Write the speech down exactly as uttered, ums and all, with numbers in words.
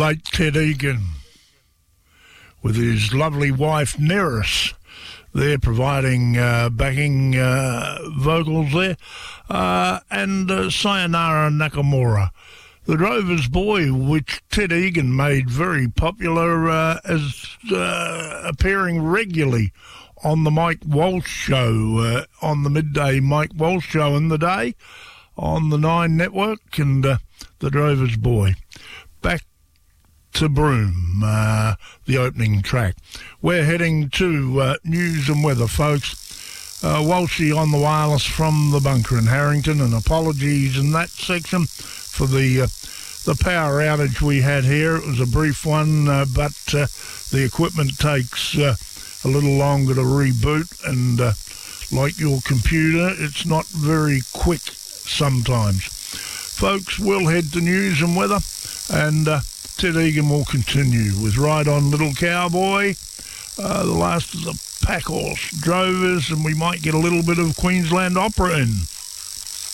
late Ted Egan with his lovely wife Neris. They're providing uh, backing uh, vocals there. Uh, and uh, Sayonara Nakamura. The Drover's Boy, which Ted Egan made very popular uh, as uh, appearing regularly on the Mike Walsh Show, uh, on the midday Mike Walsh Show in the day, on the Nine Network, and uh, The Drover's Boy. Back to Broome, uh, the opening track. We're heading to uh, news and weather, folks. Uh, Walshy on the wireless from the bunker in Harrington, and apologies in that section for the uh, the power outage we had here. It was a brief one, uh, but uh, the equipment takes uh, a little longer to reboot, and uh, like your computer, it's not very quick sometimes. Folks, we'll head to news and weather, and uh, Ted Egan will continue with Ride On Little Cowboy, uh, the last of the Pack Horse Drovers, and we might get a little bit of Queensland opera in.